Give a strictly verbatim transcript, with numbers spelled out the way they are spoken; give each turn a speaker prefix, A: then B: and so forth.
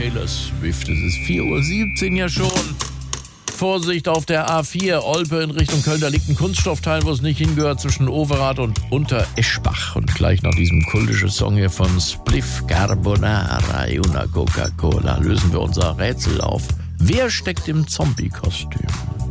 A: Taylor Swift. Es ist vier Uhr siebzehn ja schon. Vorsicht auf der A vier, Olpe in Richtung Köln. Da liegt ein Kunststoffteil, wo es nicht hingehört, zwischen Overath und Untereschbach. Und gleich nach diesem kultischen Song hier von Spliff Carbonara una Coca-Cola lösen wir unser Rätsel auf. Wer steckt im Zombie-Kostüm?